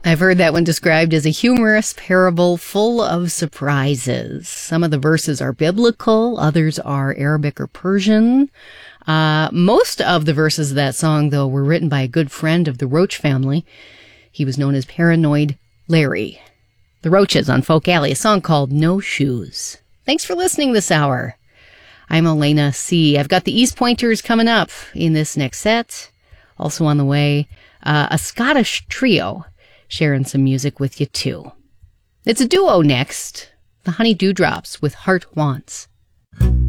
I've heard that one described as a humorous parable full of surprises. Some of the verses are biblical, others are Arabic or Persian. Most of the verses of that song, though, were written by a good friend of the Roach family. He was known as Paranoid Larry. The Roaches on Folk Alley, a song called No Shoes. Thanks for listening this hour. I'm Elena C. I've got the East Pointers coming up in this next set. Also on the way, a Scottish trio sharing some music with you, too. It's a duo next, the Honey Dewdrops with Heart Wants.